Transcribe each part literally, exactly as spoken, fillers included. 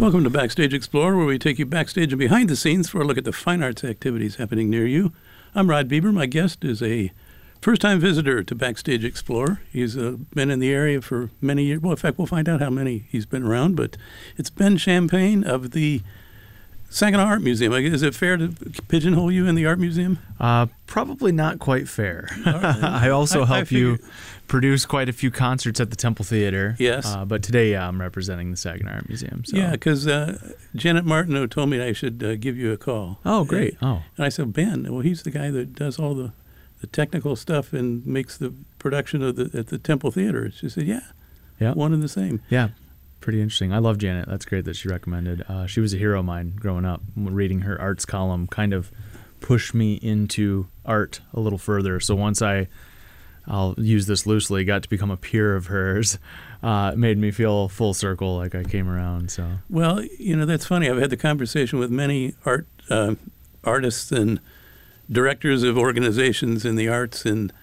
Welcome to Backstage Explorer, where we take you backstage and behind the scenes for a look at the fine arts activities happening near you. I'm Rod Bieber. My guest is a first-time visitor to Backstage Explorer. He's uh, been in the area for many years. Well, in fact, we'll find out how many he's been around, but it's Ben Champagne of the Saginaw Art Museum. Is it fair to pigeonhole you in the Art Museum? Uh, probably not quite fair. Right. I also I, help I you produce quite a few concerts at the Temple Theater. Yes. Uh, but today, yeah, I'm representing the Saginaw Art Museum. So. Yeah, because uh, Janet Martineau told me I should uh, give you a call. Oh, great. And, oh. and I said, Ben, well, he's the guy that does all the, the technical stuff and makes the production of the at the Temple Theater. She said, yeah, yeah, one and the same. Yeah. Pretty interesting. I love Janet. That's great that she recommended. Uh, she was a hero of mine growing up. Reading her arts column kind of pushed me into art a little further. So once I, I'll use this loosely, got to become a peer of hers, uh, it made me feel full circle, like I came around. So well, you know, that's funny. I've had the conversation with many art uh, artists and directors of organizations in the arts, and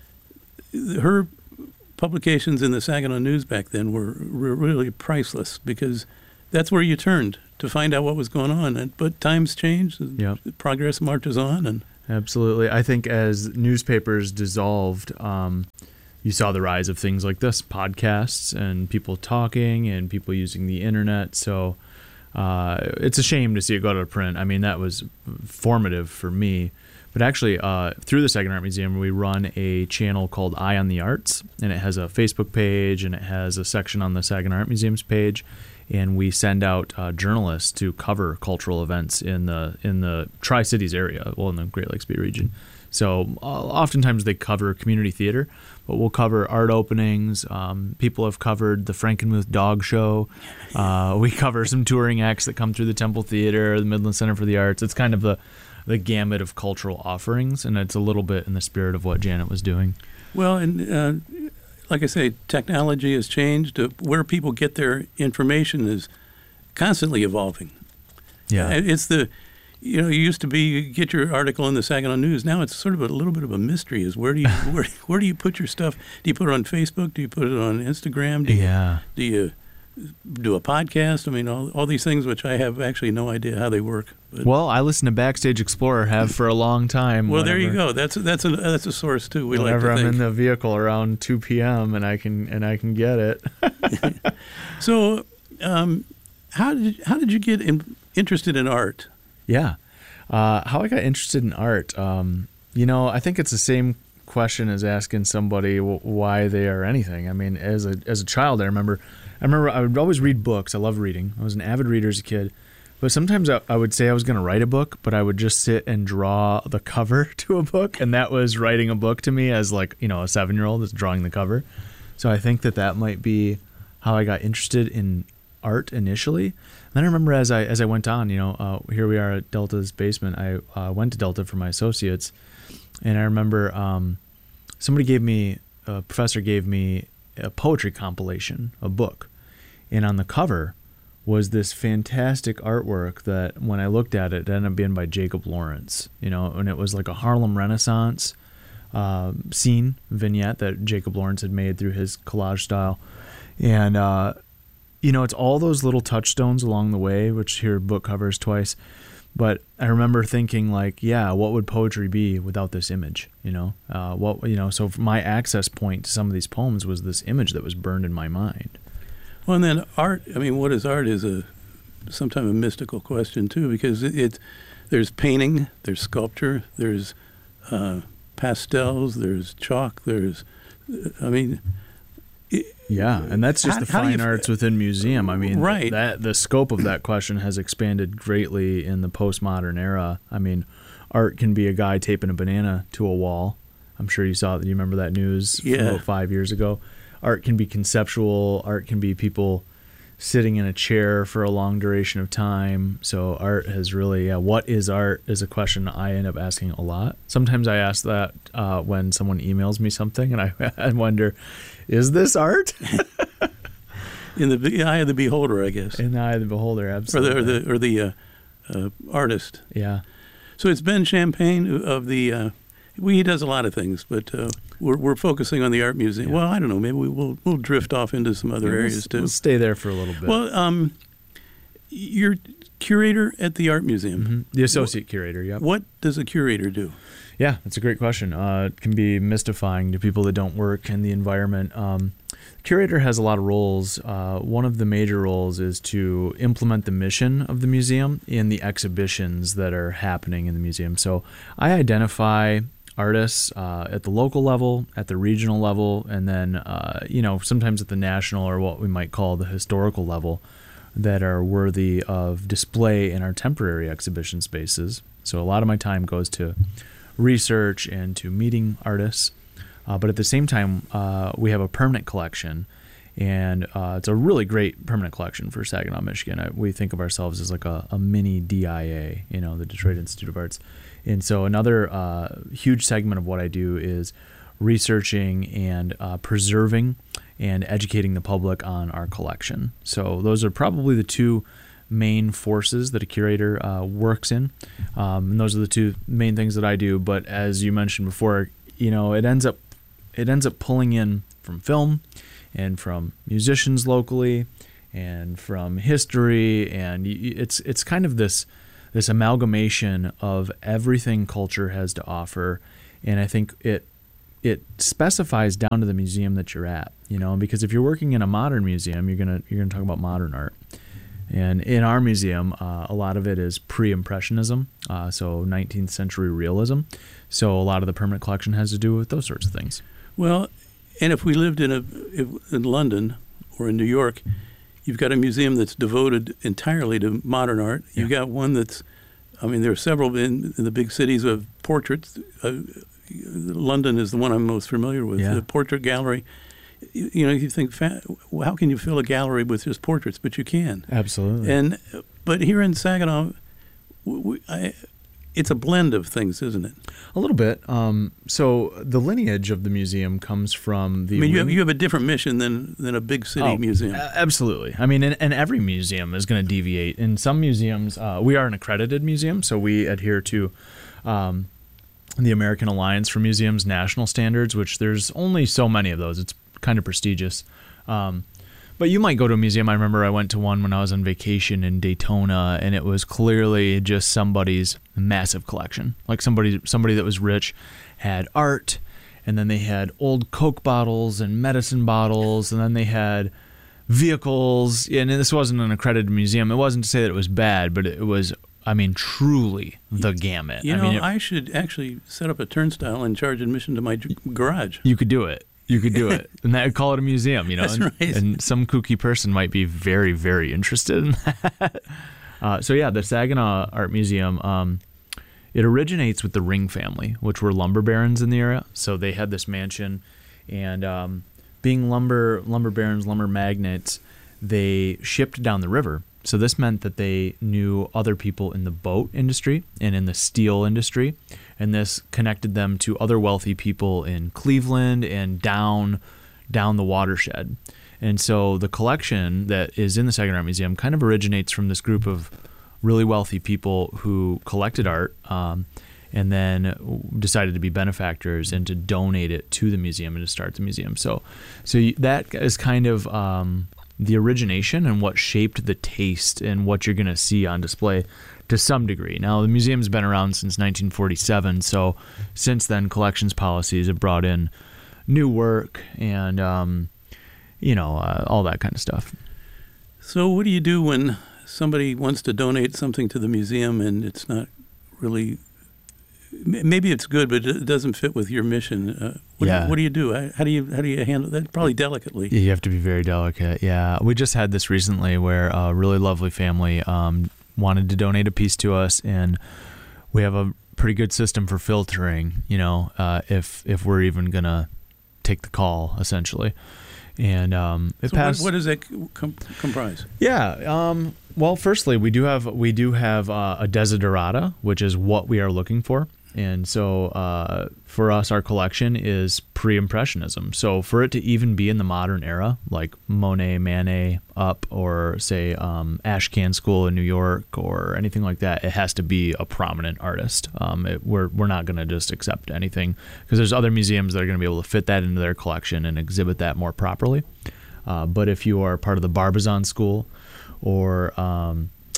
her publications in the Saginaw News back then were, were really priceless, because that's where you turned to find out what was going on. And, but times change, yep. Progress marches on. And absolutely. I think as newspapers dissolved, um, you saw the rise of things like this, podcasts and people talking and people using the internet. So uh, it's a shame to see it go to print. I mean, that was formative for me. But actually, uh, through the Saginaw Art Museum, we run a channel called Eye on the Arts, and it has a Facebook page, and it has a section on the Saginaw Art Museum's page, and we send out uh, journalists to cover cultural events in the in the Tri-Cities area, well, in the Great Lakes Bay region. So uh, oftentimes they cover community theater, but we'll cover art openings. Um, people have covered the Frankenmuth Dog Show. Uh, we cover some touring acts that come through the Temple Theater, the Midland Center for the Arts. It's kind of the the gamut of cultural offerings, and it's a little bit in the spirit of what Janet was doing. Well, and uh, like I say, technology has changed. Uh, where people get their information is constantly evolving. Yeah. It's the, you know, you used to be, you get your article in the Saginaw News. Now it's sort of a little bit of a mystery, is where do you where, where do you put your stuff? Do you put it on Facebook? Do you put it on Instagram? Do you, yeah. Do you do a podcast? I mean, all all these things which I have actually no idea how they work. But, well, I listen to Backstage Explorer, have for a long time. Well, whenever, there you go. That's that's a that's a source too. We whenever like to I'm think. in the vehicle around two p.m. and I can and I can get it. So, um, how did how did you get in, interested in art? Yeah, uh, how I got interested in art. Um, you know, I think it's the same question as asking somebody w- why they are anything. I mean, as a as a child, I remember. I remember I would always read books. I loved reading. I was an avid reader as a kid. But sometimes I, I would say I was going to write a book, but I would just sit and draw the cover to a book. And that was writing a book to me as, like, you know, a seven-year-old is drawing the cover. So I think that that might be how I got interested in art initially. And then I remember as I as I went on, you know, uh, here we are at Delta's basement. I uh, went to Delta for my associates. And I remember um, somebody gave me, a professor gave me a poetry compilation, a book. And on the cover was this fantastic artwork that when I looked at it, it ended up being by Jacob Lawrence, you know, and it was like a Harlem Renaissance uh, scene vignette that Jacob Lawrence had made through his collage style. And, uh, you know, it's all those little touchstones along the way, which here book covers twice. But I remember thinking, like, yeah, what would poetry be without this image? You know, uh, what, you know, so my access point to some of these poems was this image that was burned in my mind. Well, and then art, I mean, what is art is a sometimes a mystical question, too, because it, it there's painting, there's sculpture, there's uh, pastels, there's chalk, there's, I mean... It, yeah, and that's just how, the fine arts within museum. I mean, right. that the scope of that question has expanded greatly in the postmodern era. I mean, art can be a guy taping a banana to a wall. I'm sure you saw that. You remember that news yeah. from about five years ago? Art can be conceptual. Art can be people sitting in a chair for a long duration of time. So art has really, yeah, what is art is a question I end up asking a lot. Sometimes I ask that uh, when someone emails me something, and I, I wonder, is this art? In the eye of the beholder, I guess. In the eye of the beholder, absolutely. Or the, or the, or the uh, uh, artist. Yeah. So it's Ben Champagne of the... Uh, well, he does a lot of things, but uh, we're we're focusing on the Art Museum. Yeah. Well, I don't know. Maybe we will we'll drift off into some other yeah, areas we'll, too. We'll stay there for a little bit. Well, um, you're curator at the art museum. Mm-hmm. The associate what, curator, yep. What does a curator do? Yeah, that's a great question. Uh, it can be mystifying to people that don't work in the environment. Um, the curator has a lot of roles. Uh, one of the major roles is to implement the mission of the museum in the exhibitions that are happening in the museum. So I identify artists uh, at the local level, at the regional level, and then uh, you know sometimes at the national or what we might call the historical level that are worthy of display in our temporary exhibition spaces. So a lot of my time goes to research and to meeting artists, uh, but at the same time uh, we have a permanent collection, and uh, it's a really great permanent collection for Saginaw, Michigan. I, we think of ourselves as like a, a mini D I A, you know, the Detroit Institute of Arts. And so another uh, huge segment of what I do is researching and uh, preserving and educating the public on our collection. So those are probably the two main forces that a curator uh, works in. Um, and those are the two main things that I do. But as you mentioned before, you know, it ends up it ends up pulling in from film and from musicians locally and from history, and it's it's kind of this this amalgamation of everything culture has to offer. And I think it it specifies down to the museum that you're at, you know, because if you're working in a modern museum, you're gonna you're gonna talk about modern art. And in our museum, uh, a lot of it is pre-impressionism, uh, so nineteenth century realism. So a lot of the permanent collection has to do with those sorts of things. Well, and if we lived in a if, in London or in New York, you've got a museum that's devoted entirely to modern art. You've yeah. got one that's, I mean, there are several in, in the big cities of portraits. Uh, London is the one I'm most familiar with, yeah. the portrait gallery. You, you know, you think, well, how can you fill a gallery with just portraits? But you can. Absolutely. And but here in Saginaw, we, I, it's a blend of things, isn't it? A little bit. Um, so the lineage of the museum comes from the. I mean, you have, you have a different mission than, than a big city oh, museum. Absolutely. I mean, and, and every museum is going to deviate. In some museums, uh, we are an accredited museum, so we adhere to um, the American Alliance for Museums national standards, which there's only so many of those. It's kind of prestigious. Um, but you might go to a museum. I remember I went to one when I was on vacation in Daytona, and it was clearly just somebody's massive collection. Like somebody somebody that was rich had art, and then they had old Coke bottles and medicine bottles, and then they had vehicles. And this wasn't an accredited museum. It wasn't to say that it was bad, but it was, I mean, truly the gamut. You I know, mean, it, I should actually set up a turnstile and charge admission to my garage. You could do it. You could do it, and that would call it a museum, you know. That's and, right. And some kooky person might be very, very interested in that. Uh, so yeah, the Saginaw Art Museum, um, it originates with the Ring family, which were lumber barons in the area. So they had this mansion, and um, being lumber lumber barons, lumber magnates, they shipped down the river. So this meant that they knew other people in the boat industry and in the steel industry, and this connected them to other wealthy people in Cleveland and down down the watershed. And so the collection that is in the Saginaw Art Museum kind of originates from this group of really wealthy people who collected art um, and then decided to be benefactors and to donate it to the museum and to start the museum. So, so that is kind of um, the origination and what shaped the taste and what you're going to see on display to some degree. Now, the museum's been around since nineteen forty-seven, so since then, collections policies have brought in new work and, um, you know, uh, all that kind of stuff. So what do you do when somebody wants to donate something to the museum and it's not really, maybe it's good, but it doesn't fit with your mission? Uh, what, yeah. do, what do you do? How do you how do you handle that? Probably delicately. You have to be very delicate, yeah. We just had this recently where a really lovely family um, wanted to donate a piece to us, and we have a pretty good system for filtering, you know, uh, if if we're even going to take the call, essentially. And um, it so passed. What, what does that com- comprise? Yeah. Um, well, firstly, we do have we do have uh, a desiderata, which is what we are looking for. And so uh, for us, our collection is pre-impressionism. So for it to even be in the modern era, like Monet, Manet up, or say um, Ashcan School in New York or anything like that, it has to be a prominent artist. Um, it, we're we're not going to just accept anything, because there's other museums that are going to be able to fit that into their collection and exhibit that more properly. Uh, but if you are part of the Barbizon School or um,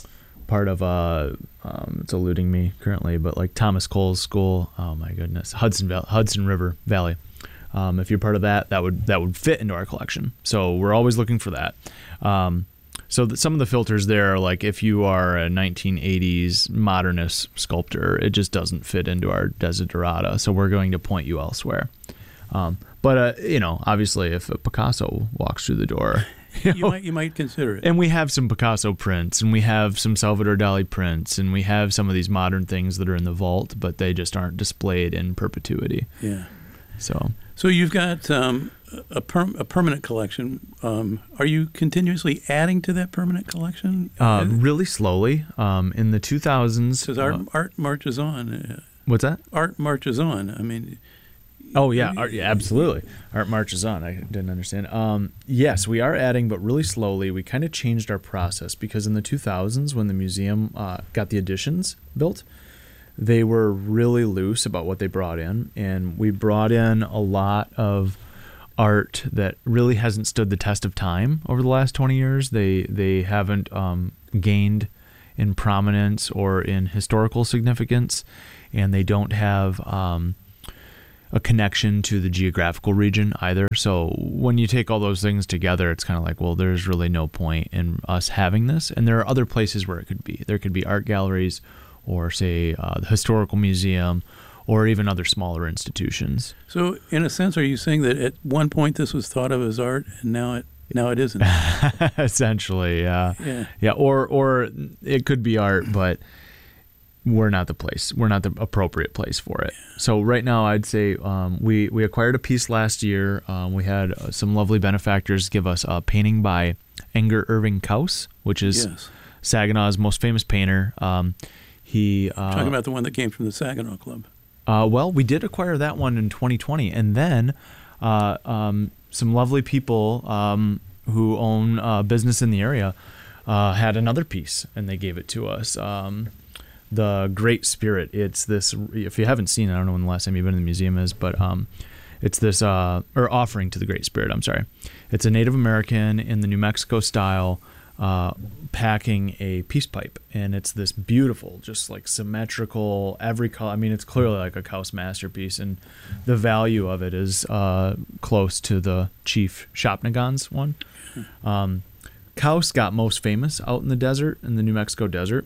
part of uh, um, it's eluding me currently, but like Thomas Cole's school. Oh my goodness, Hudson Valley, Hudson River Valley. Um, if you're part of that, that would that would fit into our collection. So we're always looking for that. Um, so that some of the filters there are like if you are a nineteen eighties modernist sculptor, it just doesn't fit into our Desiderata. So we're going to point you elsewhere. Um, but uh, you know, obviously, if a Picasso walks through the door. You, you know, might you might consider it. And we have some Picasso prints, and we have some Salvador Dali prints, and we have some of these modern things that are in the vault, but they just aren't displayed in perpetuity. Yeah. So, so you've got um, a, per- a permanent collection. Um, are you continuously adding to that permanent collection? Uh, really slowly. Um, in the two thousands. Because art, uh, art marches on. Uh, what's that? Art marches on. I mean... Oh, yeah, art, yeah, absolutely. Art marches on. I didn't understand. Um, yes, we are adding, but really slowly. We kind of changed our process because in the two thousands, when the museum uh, got the additions built, they were really loose about what they brought in. And we brought in a lot of art that really hasn't stood the test of time over the last twenty years. They, they haven't um, gained in prominence or in historical significance, and they don't have... Um, a connection to the geographical region either. So when you take all those things together, it's kind of like, well, there's really no point in us having this. And there are other places where it could be. There could be art galleries or, say, uh, the Historical Museum or even other smaller institutions. So in a sense, are you saying that at one point this was thought of as art and now it now it isn't? Essentially, yeah. Yeah. Yeah, or or it could be art, but we're not the place. We're not the appropriate place for it. So right now, I'd say um, we, we acquired a piece last year. Um, we had uh, some lovely benefactors give us a painting by Enger Irving Kaus, which is yes. Saginaw's most famous painter. Um, he uh, Talking about the one that came from the Saginaw Club. Uh, well, we did acquire that one in twenty twenty. And then uh, um, some lovely people um, who own a business in the area uh, had another piece, and they gave it to us. Um The Great Spirit. It's this, if you haven't seen it, I don't know when the last time you've been in the museum is, but um, it's this, uh, or Offering to the Great Spirit, I'm sorry. It's a Native American in the New Mexico style uh, packing a peace pipe. And it's this beautiful, just like symmetrical, every color. I mean, it's clearly like a Kaus masterpiece. And the value of it is uh, close to the Chief Shopnagon's one. Um, Kaus got most famous out in the desert, in the New Mexico desert.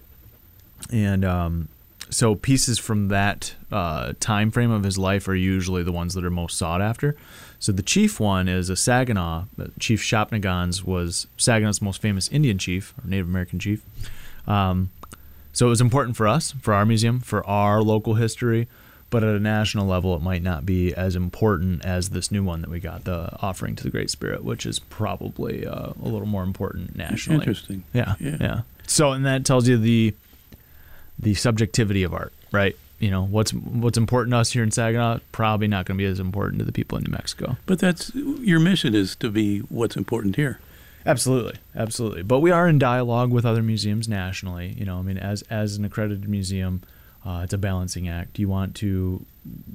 And um, so pieces from that uh, time frame of his life are usually the ones that are most sought after. So the chief one is a Saginaw. Chief Shopnagon's was Saginaw's most famous Indian chief, or Native American chief. Um, so it was important for us, for our museum, for our local history. But at a national level, it might not be as important as this new one that we got, the Offering to the Great Spirit, which is probably uh, a little more important nationally. Interesting. Yeah, yeah, yeah. So, and that tells you the... the subjectivity of art, right? You know, what's what's important to us here in Saginaw, probably not going to be as important to the people in New Mexico. But that's, your mission is to be what's important here. Absolutely, absolutely. But we are in dialogue with other museums nationally. You know, I mean, as as an accredited museum, uh, it's a balancing act. You want to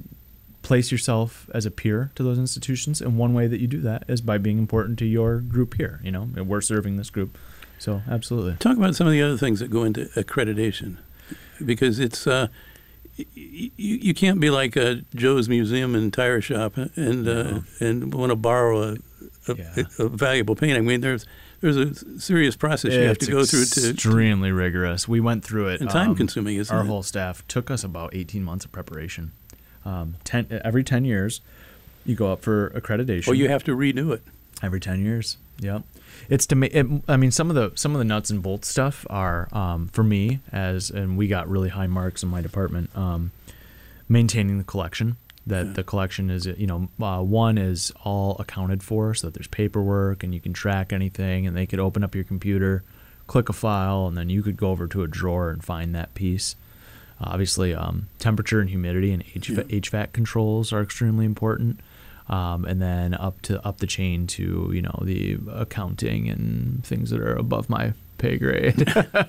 place yourself as a peer to those institutions, and one way that you do that is by being important to your group here. You know, and we're serving this group. So, absolutely. Talk about some of the other things that go into accreditation. Because it's uh, you, you can't be like uh, Joe's Museum and Tire Shop and uh, no. and want to borrow a, a, yeah. a, a valuable painting. I mean, there's there's a serious process you it's have to go through. To extremely rigorous. We went through it. And time um, consuming, isn't our it? Our whole staff took us about eighteen months of preparation. Um, ten every ten years, you go up for accreditation. Or you have to renew it every ten years. Yep. It's to make. It, I mean, some of the some of the nuts and bolts stuff are um, for me as, and we got really high marks in my department. Um, maintaining the collection, that yeah. the collection is, you know, uh, one is all accounted for, so that there's paperwork and you can track anything, and they could open up your computer, click a file, and then you could go over to a drawer and find that piece. Uh, obviously, um, temperature and humidity and H V A C, yeah. H V A C controls are extremely important. Um, and then up to up the chain to, you know, the accounting and things that are above my pay grade.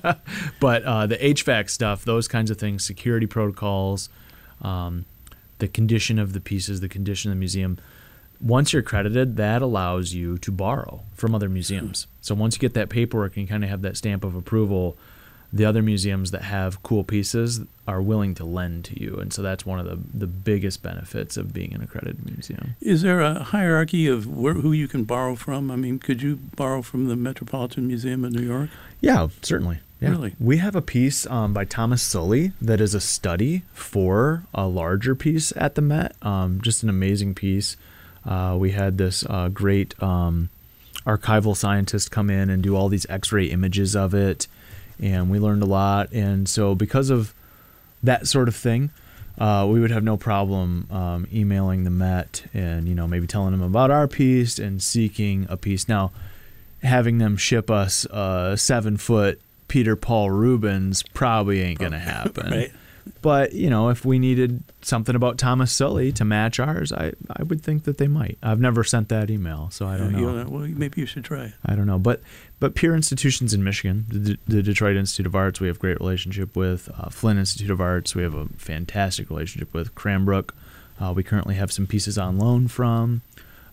But uh, the H V A C stuff, those kinds of things, security protocols, um, the condition of the pieces, the condition of the museum. Once you're accredited, that allows you to borrow from other museums. So once you get that paperwork and you kind of have that stamp of approval, the other museums that have cool pieces are willing to lend to you. And so that's one of the, the biggest benefits of being an accredited museum. Is there a hierarchy of where, who you can borrow from? I mean, could you borrow from the Metropolitan Museum of New York? Yeah, certainly. Yeah. Really? We have a piece um, by Thomas Sully that is a study for a larger piece at the Met. Um, just an amazing piece. Uh, we had this uh, great um, archival scientist come in and do all these X-ray images of it, and we learned a lot. And so because of that sort of thing, uh, we would have no problem um, emailing the Met and, you know, maybe telling them about our piece and seeking a piece. Now, having them ship us a seven-foot Peter Paul Rubens probably ain't going to happen. Right. But, you know, if we needed something about Thomas Sully to match ours, I, I would think that they might. I've never sent that email, so I don't Uh, know. you know, well, maybe you should try it. I don't know. But but peer institutions in Michigan, the, the Detroit Institute of Arts, we have a great relationship with. Uh, Flint Institute of Arts, we have a fantastic relationship with. Cranbrook, uh, we currently have some pieces on loan from.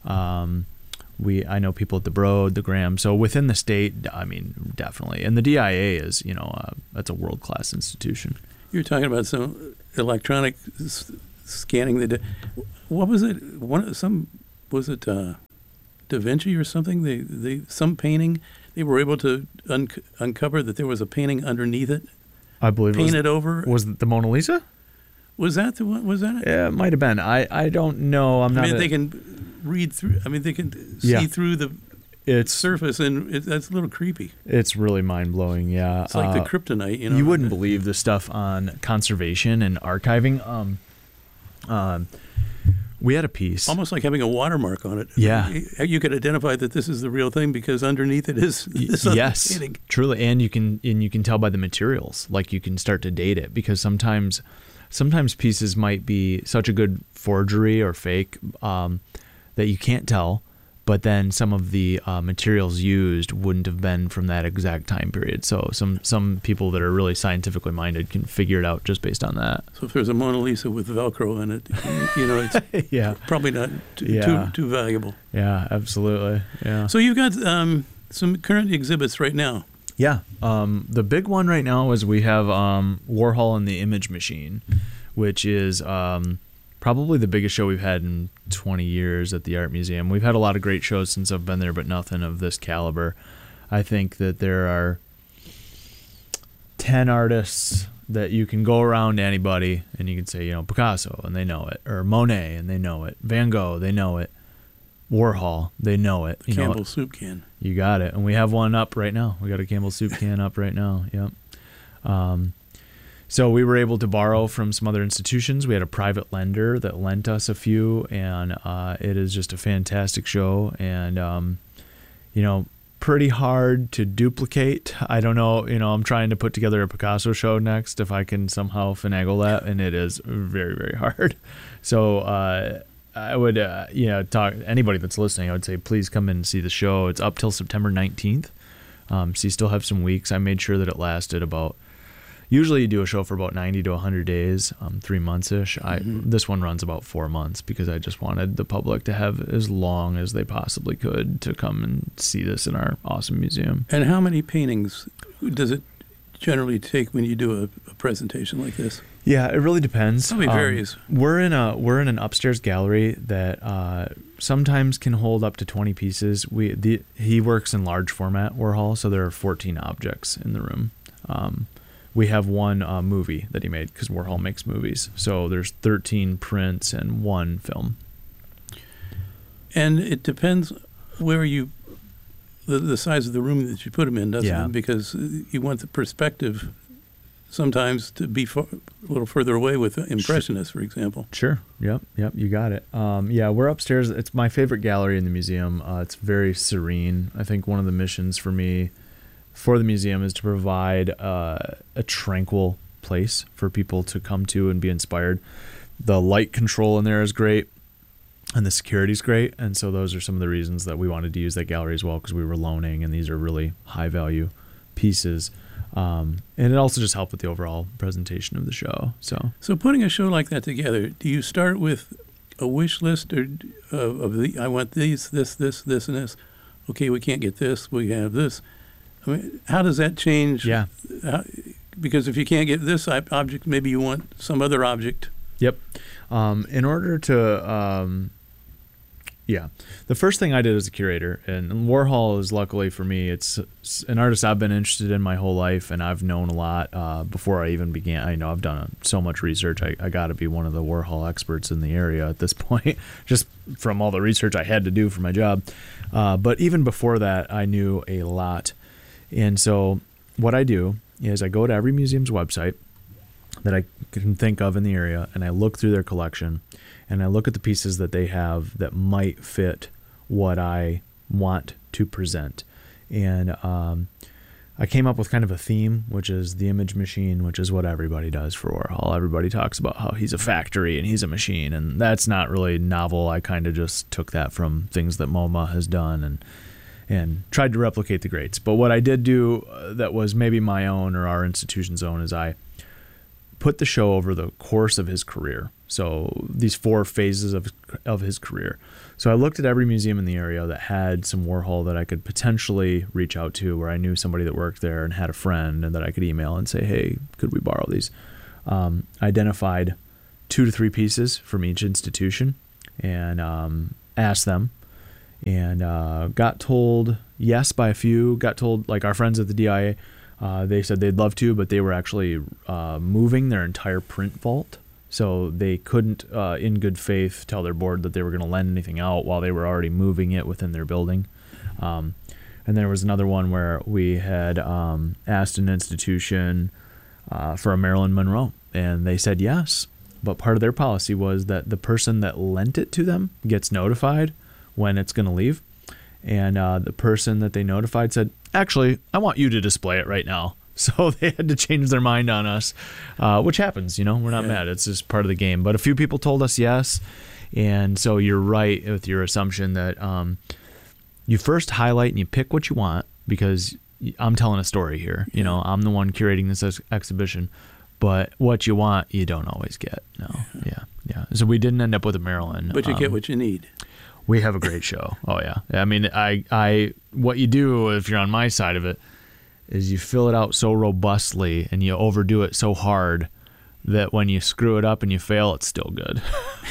Um, we I know people at the Broad, the Graham. So within the state, I mean, definitely. And the D I A is, you know, uh, that's a world-class institution. You're talking about some electronic s- scanning. The da- what was it? One some was it uh, Da Vinci or something? They they some painting they were able to un- uncover that there was a painting underneath it, I believe it was, painted over. was it the Mona Lisa? Was that the one? Was that it? Yeah, it might have been. I, I don't know. I'm I not. mean, a- they can read through. I mean, they can see Yeah. through the it's surface, and it, that's a little creepy. it's really mind blowing. Yeah, It's like Uh, the kryptonite. You know, you wouldn't believe the stuff on conservation and archiving. Um, um, we had a piece. Almost like having a watermark on it. Yeah. You could identify that this is the real thing because underneath it is this other Yes, painting. truly, and you can and you can tell by the materials. Like you can start to date it because sometimes, sometimes pieces might be such a good forgery or fake um, that you can't tell. But then some of the uh, materials used wouldn't have been from that exact time period. So some some people that are really scientifically minded can figure it out just based on that. So if there's a Mona Lisa with Velcro in it, you know, it's Yeah, probably not too, Yeah. too too valuable. yeah, absolutely. Yeah. So you've got um, some current exhibits right now. Yeah. Um, the big one right now is we have um, Warhol and the Image Machine, which is um, probably the biggest show we've had in twenty years at the Art Museum. We've had a lot of great shows since I've been there, but nothing of this caliber. I think that there are ten artists that you can go around to anybody and you can say, you know, Picasso, and they know it, or Monet, and they know it, Van Gogh, they know it, Warhol, they know it. The You know, Campbell soup can. you got it. And we have one up right now. We got a Campbell soup can up right now. Yep. Um, so we were able to borrow from some other institutions. We had a private lender that lent us a few, and uh, it is just a fantastic show. And, um, you know, pretty hard to duplicate. I don't know. You know, I'm trying to put together a Picasso show next if I can somehow finagle that, and it is very, very hard. So, uh, I would, uh, you know, talk anybody that's listening. I would say please come in and see the show. It's up till September nineteenth, um, so you still have some weeks. I made sure that it lasted about. Usually, you do a show for about ninety to one hundred days, um, three months ish. I Mhm. This one runs about four months because I just wanted the public to have as long as they possibly could to come and see this in our awesome museum. And how many paintings does it generally take when you do a, a presentation like this? Yeah, it really depends. Probably Um, varies. We're in a we're in an upstairs gallery that uh, sometimes can hold up to twenty pieces. We the he works in large format Warhol, so there are fourteen objects in the room. Um, we have one uh, movie that he made because Warhol makes movies, so there's thirteen prints and one film. And it depends where you, the, the size of the room that you put them in, doesn't Yeah. it? Because you want the perspective sometimes to be far, a little further away with Impressionists, for example. Sure. Yep. Yep. You got it. Um, yeah, we're upstairs. It's my favorite gallery in the museum. Uh, it's very serene. I think one of the missions for me for the museum is to provide uh, a tranquil place for people to come to and be inspired. The light control in there is great, and the security's great. And so those are some of the reasons that we wanted to use that gallery as well, because we were loaning, and these are really high value pieces. Um, and it also just helped with the overall presentation of the show. So So putting a show like that together, do you start with a wish list or of, of the I want these, this, this, this, and this? Okay, we can't get this. We have this. I mean, how does that change? Yeah. Uh, because if you can't get this object, maybe you want some other object. Yep. Um, in order to, um, yeah, the first thing I did as a curator, and Warhol is luckily for me, it's, it's an artist I've been interested in my whole life, and I've known a lot uh, before I even began. I know I've done so much research. I, I got to be one of the Warhol experts in the area at this point, just from all the research I had to do for my job. Uh, but even before that, I knew a lot. And so what I do is I go to every museum's website that I can think of in the area, and I look through their collection, and I look at the pieces that they have that might fit what I want to present. And um, I came up with kind of a theme, which is the image machine, which is what everybody does for Warhol. Everybody talks about how he's a factory and he's a machine, and that's not really novel. I kind of just took that from things that MoMA has done and and tried to replicate the greats. But what I did do uh, that was maybe my own or our institution's own is I put the show over the course of his career. So these four phases of of his career. So I looked at every museum in the area that had some Warhol that I could potentially reach out to, where I knew somebody that worked there and had a friend and that I could email and say, hey, could we borrow these? Um, identified two to three pieces from each institution and um, asked them, and uh, got told yes by a few. Got told, like our friends at the D I A, uh, they said they'd love to, but they were actually uh, moving their entire print vault. So they couldn't, uh, in good faith, tell their board that they were going to lend anything out while they were already moving it within their building. Um, and there was another one where we had um, asked an institution uh, for a Marilyn Monroe, and they said yes. But part of their policy was that the person that lent it to them gets notified when it's going to leave. And uh, the person that they notified said, actually, I want you to display it right now. So they had to change their mind on us, uh, which happens, you know, we're not yeah. mad. It's just part of the game. But a few people told us yes. And so you're right with your assumption that um, you first highlight and you pick what you want, because I'm telling a story here. You know, I'm the one curating this ex- exhibition. But what you want, you don't always get. No. Yeah. Yeah. So we didn't end up with a Marilyn. But you um, get what you need. We have a great show. Oh, yeah. I mean, I, I, what you do if you're on my side of it, is you fill it out so robustly and you overdo it so hard that when you screw it up and you fail, it's still good.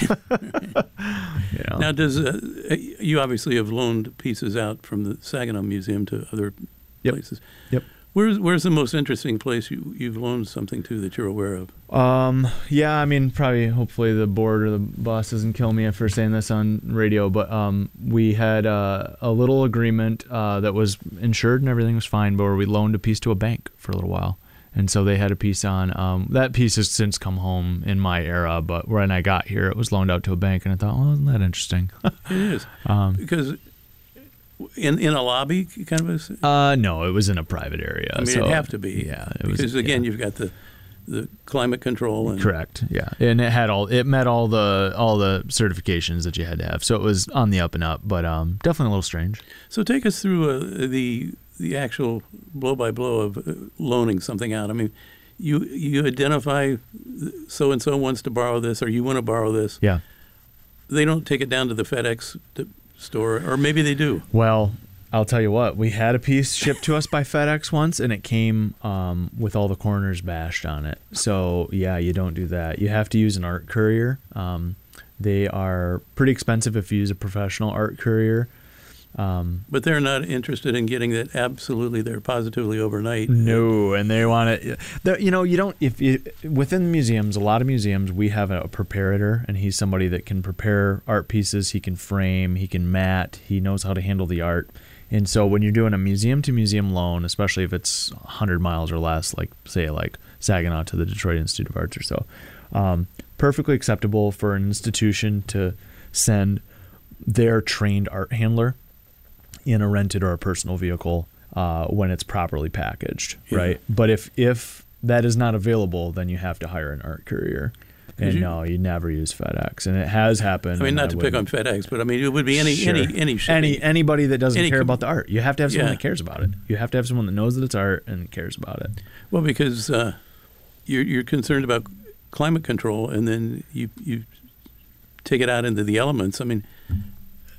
You know? Now, does uh, you obviously have loaned pieces out from the Saginaw Museum to other yep. places. Yep. Where's Where's the most interesting place you, you've loaned something to that you're aware of? Um. Yeah. I mean, probably. Hopefully, the board or the boss doesn't kill me for saying this on radio. But um, we had uh, a little agreement uh, that was insured and everything was fine, but where we loaned a piece to a bank for a little while, and so they had a piece on. Um, that piece has since come home in my era, but when I got here, it was loaned out to a bank, and I thought, well, isn't that interesting? It is um, because. In in a lobby, kind of a. Uh, no, it was in a private area. I mean, so, it'd have to be. Yeah, it because was, again, yeah. you've got the the climate control and correct. Yeah, and it had all it met all the all the certifications that you had to have. So it was on the up and up, but um, definitely a little strange. So take us through uh, the the actual blow by blow of uh, loaning something out. I mean, you you identify so and so wants to borrow this, or you want to borrow this. Yeah. They don't take it down to the FedEx store, or maybe they do. Well, I'll tell you what, we had a piece shipped to us by FedEx once, and it came um, with all the corners bashed on it. So, yeah, you don't do that. You have to use an art courier. Um, they are pretty expensive if you use a professional art courier. Um, but they're not interested in getting that absolutely, they're positively overnight. No, and they want it. You know, you don't, if you, within museums, a lot of museums, we have a preparator, and he's somebody that can prepare art pieces. He can frame, he can mat, he knows how to handle the art. And so when you're doing a museum to museum loan, especially if it's one hundred miles or less, like say like Saginaw to the Detroit Institute of Arts or so, um, perfectly acceptable for an institution to send their trained art handler in a rented or a personal vehicle uh, when it's properly packaged, yeah. right? But if if that is not available, then you have to hire an art courier. And you, no, you never use FedEx, and it has happened. I mean, not I to pick on FedEx, but I mean, it would be any sure. any any shipping. any anybody that doesn't any care com- about the art. You have to have someone yeah. that cares about it. You have to have someone that knows that it's art and cares about it. Well, because uh, you're you're concerned about climate control, and then you you take it out into the elements. I mean,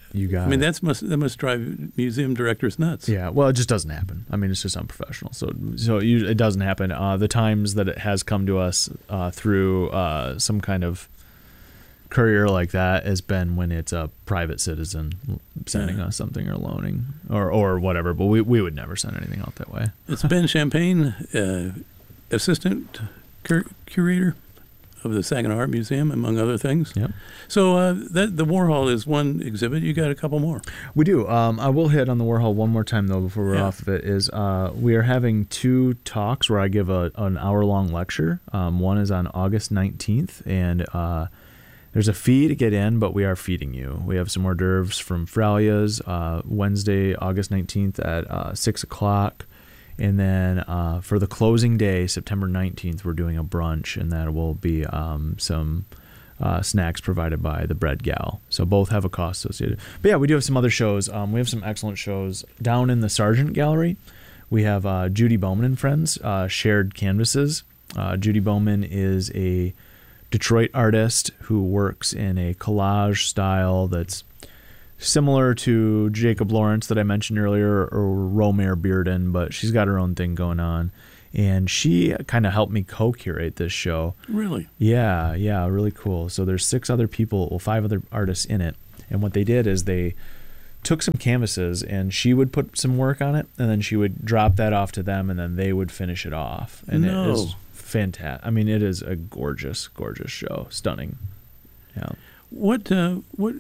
You got I mean, it. that's must that must drive museum directors nuts. Yeah, well, it just doesn't happen. I mean, it's just unprofessional. So, so you, it doesn't happen. Uh, the times that it has come to us uh, through uh, some kind of courier like that has been when it's a private citizen sending Yeah. us something or loaning or or whatever. But we we would never send anything out that way. It's Ben Champagne, uh, assistant cur- curator of the Saginaw Art Museum, among other things. Yep. So uh, that the Warhol is one exhibit. You got a couple more. We do. Um, I will hit on the Warhol one more time though before we're Yeah. off of it. Is uh, we are having two talks where I give a an hour long lecture. Um, one is on August nineteenth, and uh, there's a fee to get in, but we are feeding you. We have some hors d'oeuvres from Fralia's uh, Wednesday, August nineteenth at uh, six o'clock. And then uh, for the closing day, September nineteenth, we're doing a brunch, and that will be um, some uh, snacks provided by the Bread Gal. So both have a cost associated. But yeah, we do have some other shows. Um, we have some excellent shows down in the Sargent Gallery. We have uh, Judy Bowman and Friends, uh, Shared Canvases. Uh, Judy Bowman is a Detroit artist who works in a collage style that's similar to Jacob Lawrence that I mentioned earlier, or Romare Bearden, but she's got her own thing going on. And she kind of helped me co-curate this show. Really? Yeah, yeah, really cool. So there's six other people, well, five other artists in it. And what they did is they took some canvases and she would put some work on it, and then she would drop that off to them, and then they would finish it off. And No. it is fantastic. I mean, it is a gorgeous, gorgeous show. Stunning. Yeah. What uh, what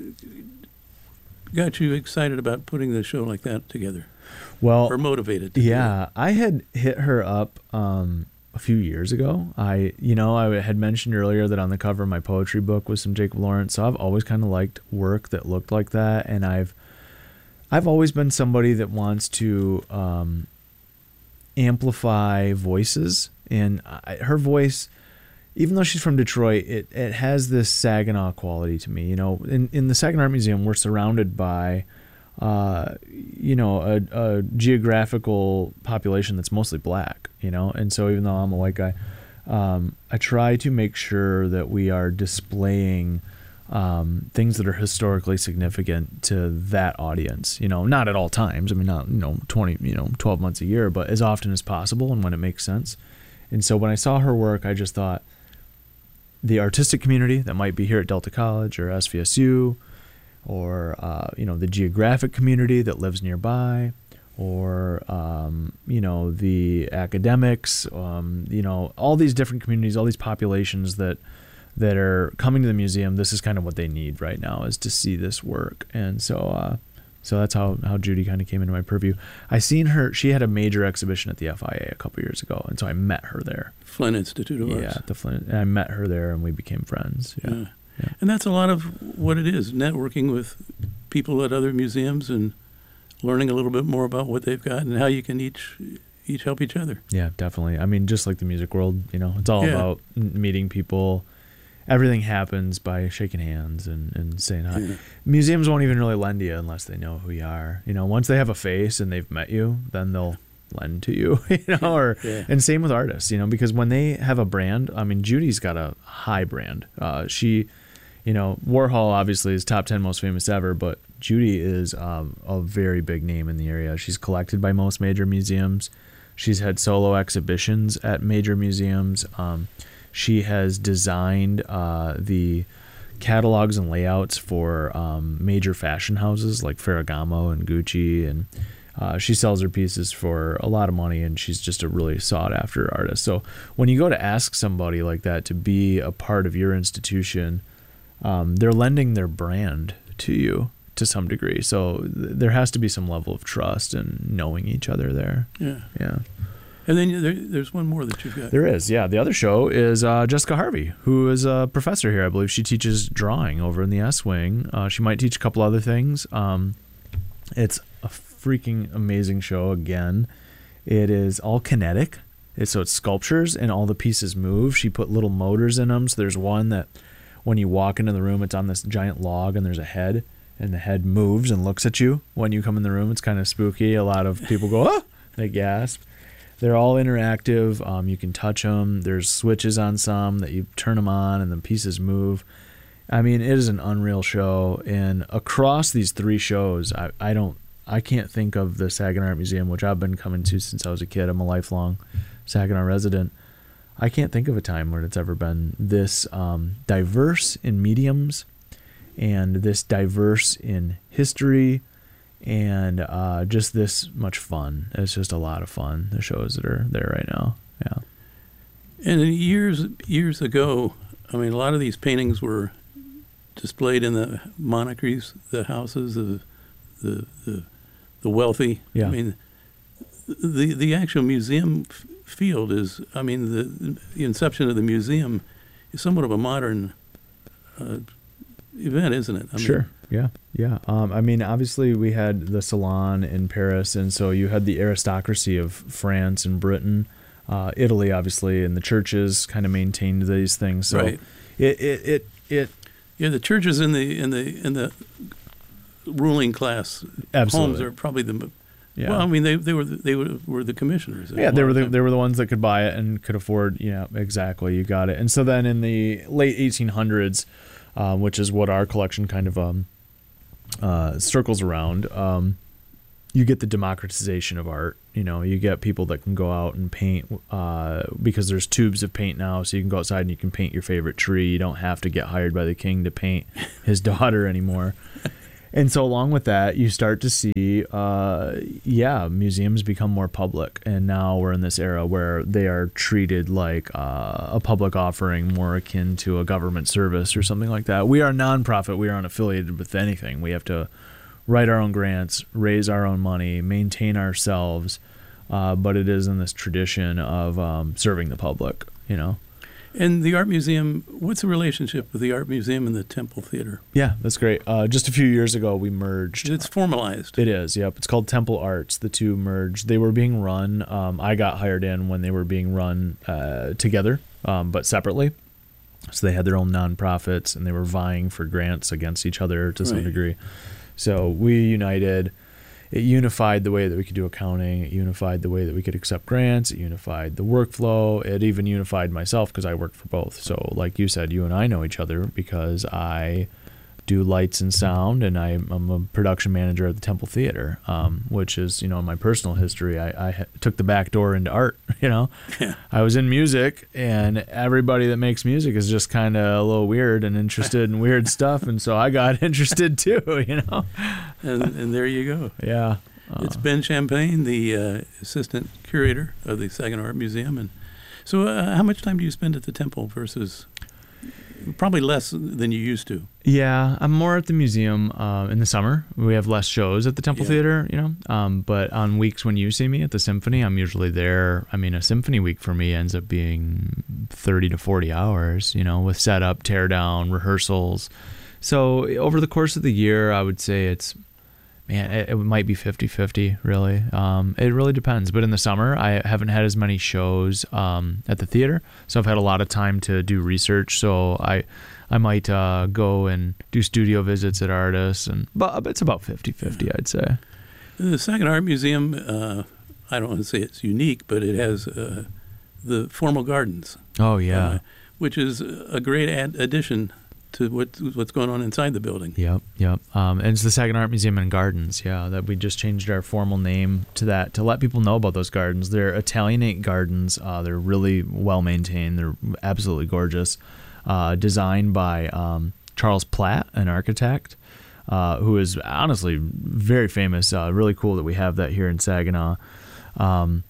got you excited about putting the show like that together, Well, or motivated? To do yeah, I had hit her up um, a few years ago. I, you know, I had mentioned earlier that on the cover of my poetry book was some Jacob Lawrence. So I've always kind of liked work that looked like that, and I've, I've always been somebody that wants to um, amplify voices, and I, her voice, even though she's from Detroit, it, it has this Saginaw quality to me. You know, in, in the Saginaw Art Museum, we're surrounded by, uh, you know, a, a geographical population that's mostly black, you know. And so even though I'm a white guy, um, I try to make sure that we are displaying um, things that are historically significant to that audience. You know, not at all times. I mean, not, you know, twenty, you know, twelve months a year, but as often as possible and when it makes sense. And so when I saw her work, I just thought, the artistic community that might be here at Delta College or S V S U, or uh, you know, the geographic community that lives nearby, or um, you know, the academics, um, you know, all these different communities, all these populations that that are coming to the museum. This is kind of what they need right now, is to see this work. And so uh, so that's how, how Judy kind of came into my purview. I seen her, she had a major exhibition at the F I A a couple years ago, and so I met her there. Flynn Institute of Yeah, Arts. at the Flint. And I met her there, and we became friends. Yeah. Yeah. Yeah. And that's a lot of what it is, networking with people at other museums and learning a little bit more about what they've got and how you can each each help each other. Yeah, definitely. I mean, just like the music world, you know, it's all Yeah. about m- meeting people. Everything happens by shaking hands and, and saying hi. Yeah. Museums won't even really lend to you unless they know who you are. You know, once they have a face and they've met you, then they'll lend to you, you know, or, Yeah. and same with artists, you know, because when they have a brand, I mean, Judy's got a high brand. Uh, she, you know, Warhol obviously is top ten most famous ever, but Judy is um, a very big name in the area. She's collected by most major museums. She's had solo exhibitions at major museums. Um, she has designed uh, the catalogs and layouts for um, major fashion houses like Ferragamo and Gucci, and uh, she sells her pieces for a lot of money, and she's just a really sought after artist. So when you go to ask somebody like that to be a part of your institution, um, they're lending their brand to you to some degree. So th- there has to be some level of trust and knowing each other there. Yeah. Yeah. And then there, there's one more that you've got. There is, yeah. The other show is uh, Jessica Harvey, who is a professor here. I believe she teaches drawing over in the S Wing. Uh, she might teach a couple other things. Um, it's a freaking amazing show. Again, it is all kinetic. It's, so it's sculptures and all the pieces move. She put little motors in them. So there's one that when you walk into the room, it's on this giant log and there's a head, and the head moves and looks at you when you come in the room. It's kind of spooky. A lot of people go, ah, they gasp. They're all interactive. Um, you can touch them. There's switches on some that you turn them on and the pieces move. I mean, it is an unreal show, and across these three shows, I, I don't, I can't think of the Saginaw Art Museum, which I've been coming to since I was a kid. I'm a lifelong Saginaw resident. I can't think of a time where it's ever been this um, diverse in mediums, and this diverse in history, and uh, just this much fun. It's just a lot of fun, the shows that are there right now. Yeah. And years years ago, I mean, a lot of these paintings were displayed in the monarchies, the houses of the the, the wealthy. Yeah. I mean, the the actual museum f- field is, I mean, the, the inception of the museum is somewhat of a modern uh, event, isn't it? I mean, Sure. Yeah. Yeah. Um, I mean, obviously we had the Salon in Paris, and so you had the aristocracy of France and Britain, uh, Italy, obviously, and the churches kind of maintained these things. So Right. it, it, it, it, Yeah, the churches in the in the in the ruling class Absolutely. homes are probably the yeah. well. I mean, they they were the, they were, were the commissioners. Yeah, they were the, they were the ones that could buy it and could afford. Yeah, exactly. You got it. And so then in the late eighteen hundreds, um, which is what our collection kind of um, uh, circles around, um, you get the democratization of art. You know, you get people that can go out and paint uh, because there's tubes of paint now, so you can go outside and you can paint your favorite tree. You don't have to get hired by the king to paint his daughter anymore. And so along with that, you start to see, uh, yeah, museums become more public. And now we're in this era where they are treated like uh, a public offering, more akin to a government service or something like that. We are a nonprofit. We are unaffiliated with anything. We have to write our own grants, raise our own money, maintain ourselves. Uh, but it is in this tradition of um, serving the public, you know. And the art museum, what's the relationship with the art museum and the Temple Theater? Yeah, that's great. Uh, just a few years ago, we merged. It's formalized. It is, yep. It's called Temple Arts. The two merged. They were being run. Um, I got hired in when they were being run uh, together, um, but separately. So they had their own nonprofits, and they were vying for grants against each other to some Right. degree. So we united. It unified the way that we could do accounting. It unified the way that we could accept grants. It unified the workflow. It even unified myself because I worked for both. So like you said, you and I know each other because I do lights and sound, and I, I'm a production manager at the Temple Theater, um, which is, you know, in my personal history, I, I ha- took the back door into art, you know. Yeah. I was in music, and everybody that makes music is just kind of a little weird and interested in weird stuff, and so I got interested too, you know. And, and there you go. Yeah. Uh, It's Ben Champagne, the uh, assistant curator of the Saginaw Art Museum. And so uh, how much time do you spend at the Temple versus probably less than you used to? Yeah, I'm more at the museum uh, in the summer. We have less shows at the Temple Yeah. Theater, you know. Um, but on weeks when you see me at the Symphony, I'm usually there. I mean, a Symphony week for me ends up being thirty to forty hours, you know, with setup, tear down, rehearsals. So over the course of the year, I would say it's, man, it, it might be fifty-fifty, really. Um, it really depends. But in the summer, I haven't had as many shows um, at the theater, so I've had a lot of time to do research. So I I might uh, go and do studio visits at artists, and but it's about fifty-fifty, I'd say. The Saginaw Art Museum, uh, I don't want to say it's unique, but it has uh, the formal gardens. Oh, yeah. uh, which is a great ad- addition to what, what's going on inside the building. Yep, yep. Um, and it's the Saginaw Art Museum and Gardens, yeah, that we just changed our formal name to that to let people know about those gardens. They're Italianate gardens. Uh, they're really well maintained. They're absolutely gorgeous. Uh, designed by um, Charles Platt, an architect, uh, who is honestly very famous. Uh, really cool that we have that here in Saginaw. Um,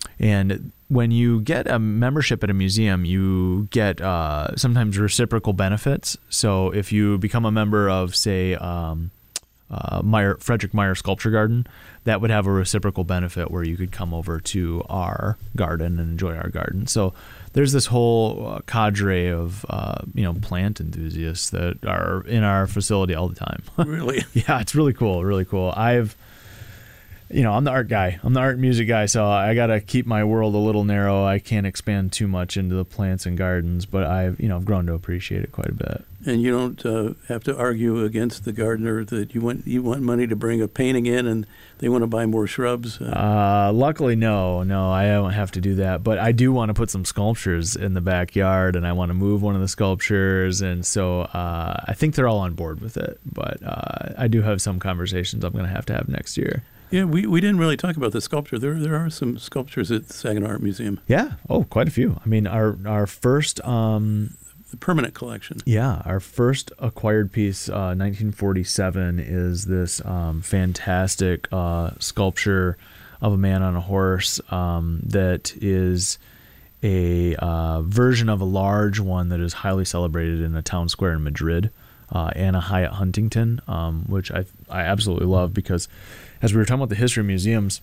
and when you get a membership at a museum, you get uh, sometimes reciprocal benefits. So if you become a member of, say, um, uh, Meyer, Frederick Meyer Sculpture Garden, that would have a reciprocal benefit where you could come over to our garden and enjoy our garden. So there's this whole uh, cadre of uh, you know plant enthusiasts that are in our facility all the time. Really? Yeah, it's really cool, really cool. I've you know, I'm the art guy. I'm the art and music guy, so I got to keep my world a little narrow. I can't expand too much into the plants and gardens, but I've, you know, I've grown to appreciate it quite a bit. And you don't uh, have to argue against the gardener that you want you want money to bring a painting in, and they want to buy more shrubs. Uh, Uh, luckily, no, no, I don't have to do that. But I do want to put some sculptures in the backyard, and I want to move one of the sculptures, and so uh, I think they're all on board with it. But uh, I do have some conversations I'm going to have to have next year. yeah, we, we didn't really talk about the sculpture. There there are some sculptures at the Saginaw Art Museum. Yeah, oh, quite a few. I mean, our our first. Um, The permanent collection. Yeah, our first acquired piece, uh, nineteen forty-seven, is this um, fantastic uh, sculpture of a man on a horse um, that is a uh, version of a large one that is highly celebrated in a town square in Madrid, uh, Anna Hyatt Huntington, um, which I I absolutely love because as we were talking about the history of museums,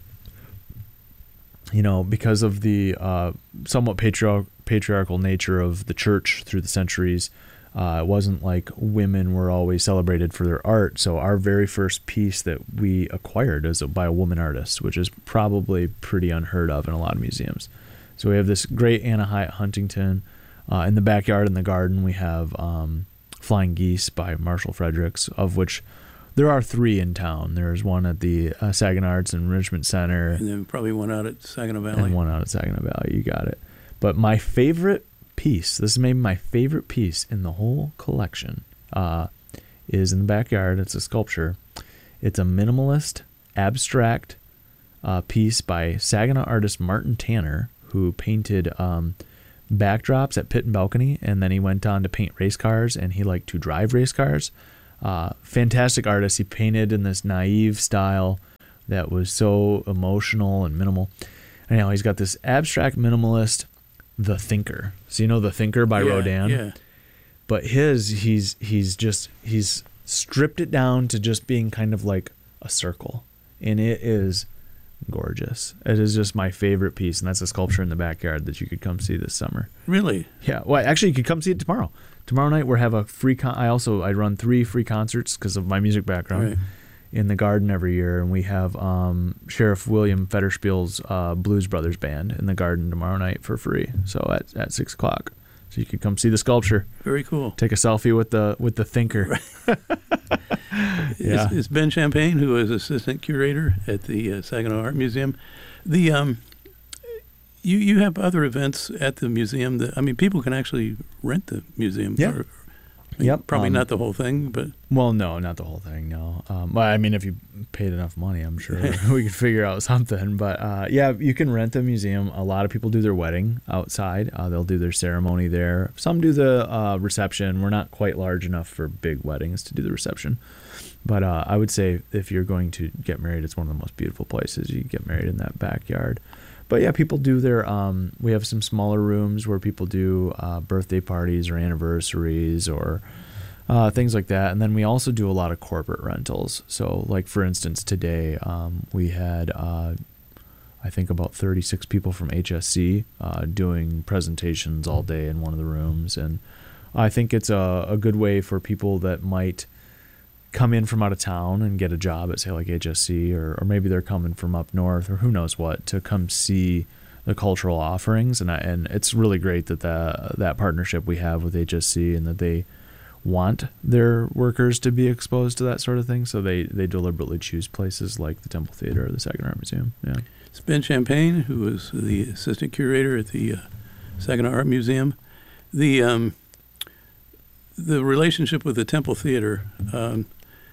you know, because of the uh, somewhat patriarchal patriarchal nature of the church through the centuries, uh, it wasn't like women were always celebrated for their art. So our very first piece that we acquired is by a woman artist, which is probably pretty unheard of in a lot of museums. So we have this great Anna Hyatt Huntington. Uh, in the backyard, in the garden, we have um, Flying Geese by Marshall Fredericks, of which there are three in town. There's one at the uh, Saginaw Arts and Enrichment Center. And then probably one out at Saginaw Valley. And one out at Saginaw Valley. You got it. But my favorite piece, this is maybe my favorite piece in the whole collection, uh, is in the backyard. It's a sculpture. It's a minimalist, abstract uh, piece by Saginaw artist Martin Tanner, who painted um, backdrops at Pit and Balcony, and then he went on to paint race cars, and he liked to drive race cars. Uh, fantastic artist. He painted in this naive style that was so emotional and minimal. And now he's got this abstract minimalist, The Thinker. So you know The Thinker by yeah, Rodin? Yeah. But his, he's he's just, he's stripped it down to just being kind of like a circle. And it is gorgeous. It is just my favorite piece, and that's a sculpture in the backyard that you could come see this summer. Really? Yeah. Well, actually, you could come see it tomorrow. Tomorrow night we have a free. Con- I also I run three free concerts because of my music background Right. in the garden every year, and we have um, Sheriff William Federspiel's uh, Blues Brothers band in the garden tomorrow night for free. So at at six o'clock, so you could come see the sculpture. Very cool. Take a selfie with the with the Thinker. Yeah. It's, it's Ben Champagne, who is assistant curator at the uh, Saginaw Art Museum. The um, you you have other events at the museum that I mean, people can actually rent the museum. Yeah. Or, I mean, Yep. Probably um, not the whole thing, but Well, no, not the whole thing. No. Um, well, I mean, if you paid enough money, I'm sure we could figure out something. But uh, yeah, you can rent the museum. A lot of people do their wedding outside. Uh, they'll do their ceremony there. Some do the uh, reception. We're not quite large enough for big weddings to do the reception. But uh, I would say if you're going to get married, it's one of the most beautiful places. You get married in that backyard. But yeah, people do their, um, we have some smaller rooms where people do uh, birthday parties or anniversaries or uh, things like that. And then we also do a lot of corporate rentals. So like, for instance, today um, we had, uh, I think about thirty-six people from H S C uh, doing presentations all day in one of the rooms. And I think it's a, a good way for people that might come in from out of town and get a job at, say, like H S C, or, or maybe they're coming from up north or who knows what, to come see the cultural offerings. And I, and it's really great that the, that partnership we have with H S C, and that they want their workers to be exposed to that sort of thing. So they, they deliberately choose places like the Temple Theater or the Saginaw Art Museum. Yeah. it's Ben Champagne, who is the assistant curator at the uh, Saginaw Art Museum. The um, the relationship with the Temple Theater, um,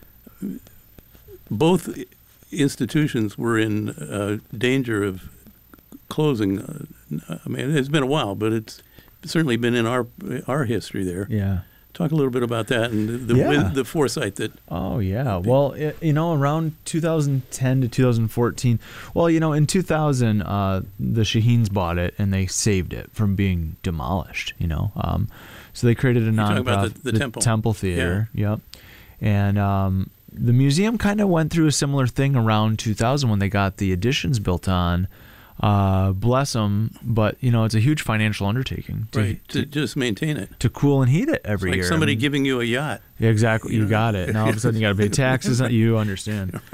both institutions were in uh, danger of closing. Uh, I mean, it's been a while, but it's certainly been in our our history there. Yeah. Talk a little bit about that and the the, Yeah. with the foresight that. Oh, yeah. Well, it, you know, around two thousand ten to two thousand fourteen, well, you know, in two thousand, uh, the Shaheens bought it and they saved it from being demolished, you know. Um, so they created a You're talking nonprofit, about the, the, Temple. Temple Theater. Yep. And um, the museum kind of went through a similar thing around two thousand when they got the additions built on. Uh, bless them, but you know, it's a huge financial undertaking to, Right, to, to, just maintain it. to cool and heat it It's every like year. somebody I mean, giving you a yacht. yeah, exactly, you you know? got it. Now all of a sudden you got to pay taxes. You understand. Right.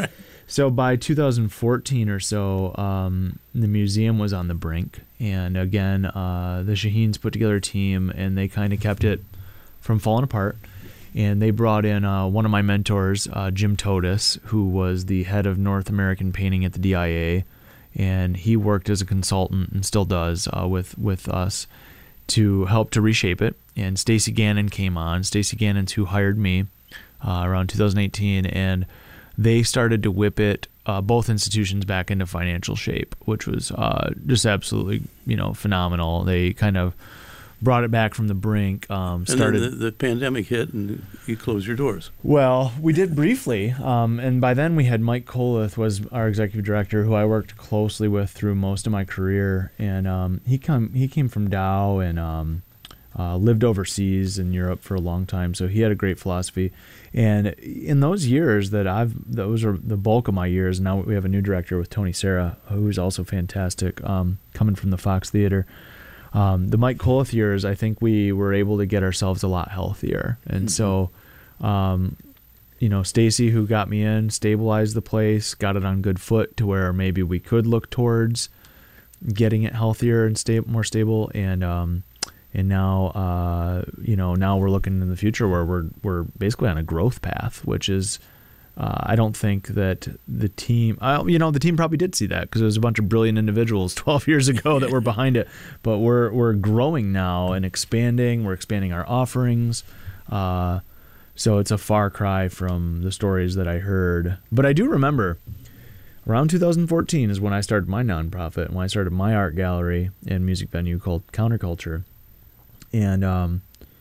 So by two thousand fourteen or so, um, the museum was on the brink. And again, uh, the Shaheens put together a team, and they kind of kept it from falling apart. And they brought in uh, one of my mentors, uh, Jim Totis, who was the head of North American painting at the D I A. And he worked as a consultant and still does uh, with, with us to help to reshape it. And Stacy Gannon came on. Stacy Gannon's who hired me uh, around two thousand eighteen. And they started to whip it, uh, both institutions, back into financial shape, which was uh, just absolutely, you know, phenomenal. They kind of brought it back from the brink. Um, started, and then the, the pandemic hit, and you closed your doors. Well, we did briefly, um, and by then we had Mike Kolith was our executive director, who I worked closely with through most of my career, and um, he come he came from Dow and um, uh, lived overseas in Europe for a long time, so he had a great philosophy. And in those years that I've, those are the bulk of my years. Now we have a new director with Tony Serra, who's also fantastic, um, coming from the Fox Theater. Um, the Mike Kolith years, I think we were able to get ourselves a lot healthier. And mm-hmm. so, um, you know, Stacy, who got me in, stabilized the place, got it on good foot to where maybe we could look towards getting it healthier and sta- more stable. And, um, and now, uh, you know, now we're looking in the future where we're, we're basically on a growth path, which is, Uh, I don't think that the team, uh, you know, the team probably did see that because there was a bunch of brilliant individuals twelve years ago that were behind it. But we're we're growing now and expanding. We're expanding our offerings. Uh, so it's a far cry from the stories that I heard. But I do remember around two thousand fourteen is when I started my nonprofit and when I started my art gallery and music venue called Counterculture. And um,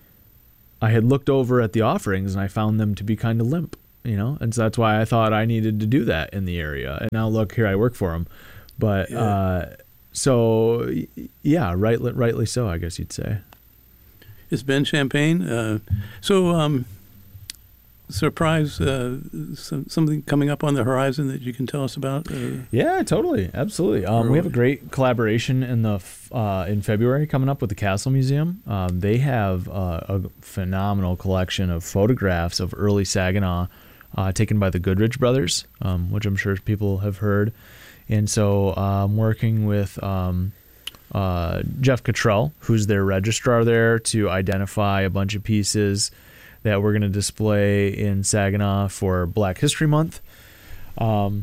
I had looked over at the offerings and I found them to be kind of limp. You know, and so that's why I thought I needed to do that in the area. And now look, here I work for them. But yeah. uh, so, yeah, right, rightly so, I guess you'd say. It's Ben Champagne. Uh, so, um, surprise, uh, some, something coming up on the horizon that you can tell us about? Uh, yeah, totally, absolutely. Um, we have a great collaboration in the uh, in February coming up with the Castle Museum. Um, they have uh, a phenomenal collection of photographs of early Saginaw. Uh, taken by the Goodrich brothers, um, which I'm sure people have heard. And so uh, I'm working with um, uh, Jeff Cottrell, who's their registrar there, to identify a bunch of pieces that we're going to display in Saginaw for Black History Month. Um,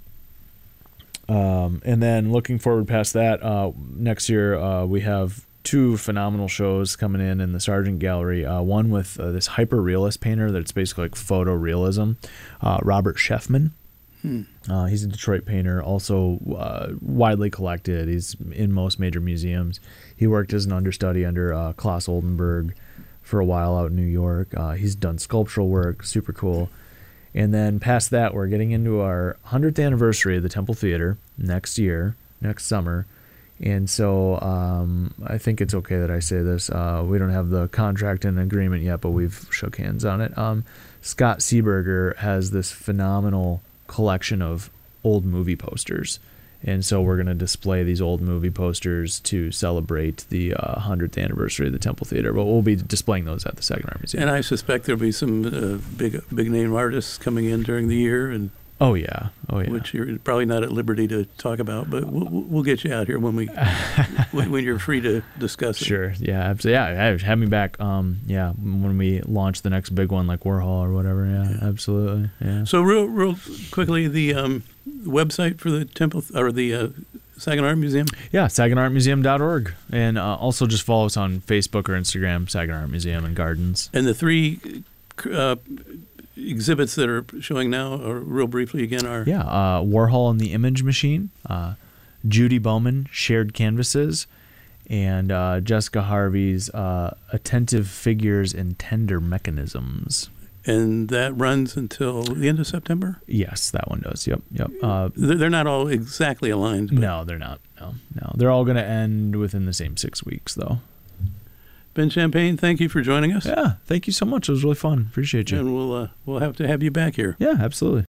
um, and then looking forward past that, uh, next year uh, we have two phenomenal shows coming in in the Sargent Gallery. Uh, one with uh, this hyper-realist painter that's basically like photorealism, uh, Robert Sheffman. Hmm. Uh, he's a Detroit painter, also uh, widely collected. He's in most major museums. He worked as an understudy under uh, Klaus Oldenburg for a while out in New York. Uh, he's done sculptural work, super cool. And then past that, we're getting into our hundredth anniversary of the Temple Theater next year, next summer. And so um, I think it's okay that I say this. Uh, we don't have the contract and agreement yet, but we've shook hands on it. Um, Scott Seeberger has this phenomenal collection of old movie posters. And so we're going to display these old movie posters to celebrate the uh, hundredth anniversary of the Temple Theater. But we'll be displaying those at the Saginaw Art Museum. And I suspect there'll be some uh, big big name artists coming in during the year. and. Oh yeah, oh yeah. Which you're probably not at liberty to talk about, but we'll, we'll get you out here when we when, when you're free to discuss it. Sure, yeah, absolutely. Yeah, have me back. Um, yeah, when we launch the next big one, like Warhol or whatever. Yeah, yeah. Absolutely. Yeah. So real, real quickly, the um, website for the Temple or the uh, Saginaw Art Museum. Yeah, saginaw art museum dot org, and uh, also just follow us on Facebook or Instagram, Saginaw Art Museum and Gardens. And the three. Uh, exhibits that are showing now, or real briefly again, are yeah uh, Warhol and the Image Machine, uh, Judy Bowman, Shared Canvases, and uh, Jessica Harvey's uh, Attentive Figures and Tender Mechanisms. And that runs until the end of September? Yes, that one does. Yep, yep. Uh, they're not all exactly aligned. But no, they're not. No, no. They're all going to end within the same six weeks, though. Ben Champagne, thank you for joining us. Yeah, thank you so much. It was really fun. Appreciate you. And we'll uh, we'll have to have you back here. Yeah, absolutely.